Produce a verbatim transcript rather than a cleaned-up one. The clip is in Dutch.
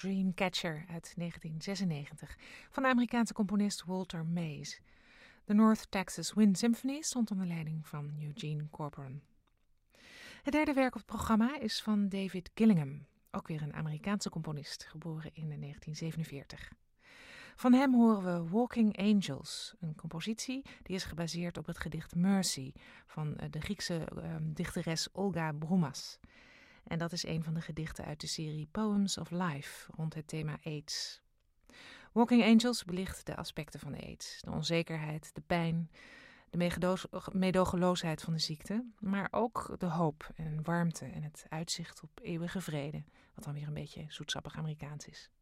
Dreamcatcher uit negentien zesennegentig van de Amerikaanse componist Walter Mays. De North Texas Wind Symphony stond onder leiding van Eugene Corcoran. Het derde werk op het programma is van David Gillingham, ook weer een Amerikaanse componist, geboren in negentien zevenenveertig. Van hem horen we Walking Angels, een compositie die is gebaseerd op het gedicht Mercy van de Griekse uh, dichteres Olga Broumas. En dat is een van de gedichten uit de serie Poems of Life rond het thema AIDS. Walking Angels belicht de aspecten van AIDS, de onzekerheid, de pijn, de meedogenloosheid van de ziekte, maar ook de hoop en warmte en het uitzicht op eeuwige vrede, wat dan weer een beetje zoetsappig Amerikaans is.